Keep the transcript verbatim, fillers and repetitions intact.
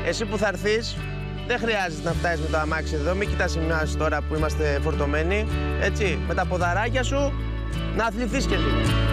Εσύ που θα έρθεις, δεν χρειάζεται να φτάσεις με το αμάξι εδώ. Μην κοιτάς σημειώσεις τώρα που είμαστε φορτωμένοι. Έτσι, με τα ποδαράκια σου να αθληθείς και λίγο.